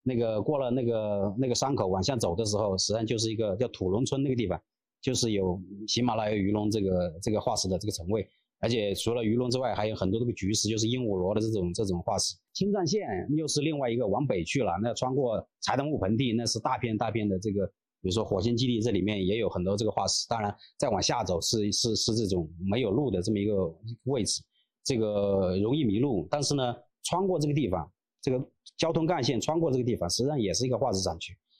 过了那个山口往下走的时候，实际上就是一个叫土龙村那个地方，就是有喜马拉雅鱼龙这个化石的这个层位。而且除了鱼龙之外，还有很多这个菊石，就是鹦鹉螺的这种化石。青藏线又是另外一个往北去了，那穿过柴达木盆地，那是大片大片的这个，比如说火星基地，这里面也有很多这个化石。当然，再往下走是这种没有路的这么一个位置，这个容易迷路。但是呢，穿过这个地方，这个交通干线穿过这个地方，实际上也是一个化石产区。